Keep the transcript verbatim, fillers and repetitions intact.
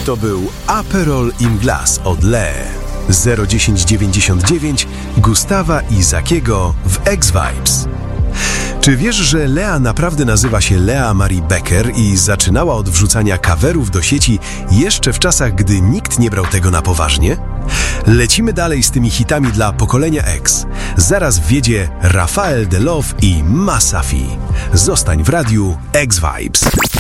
To był Aperol im Glas od Lee. zero dziesięć dziewięćdziesiąt dziewięć Gustawa i Zakiego w X-Vibes. Czy wiesz, że Lea naprawdę nazywa się Lea Marie Becker i zaczynała od wrzucania coverów do sieci jeszcze w czasach, gdy nikt nie brał tego na poważnie? Lecimy dalej z tymi hitami dla pokolenia X. Zaraz wjedzie Rafael de Love i Masafi. Zostań w radiu X-Vibes.